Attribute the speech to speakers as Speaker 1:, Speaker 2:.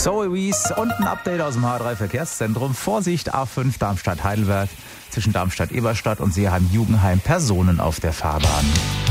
Speaker 1: Zoe Wies und ein Update aus dem H3 Verkehrszentrum. Vorsicht, A5 Darmstadt-Heidelberg zwischen Darmstadt-Eberstadt und Seeheim-Jugenheim. Personen auf der Fahrbahn.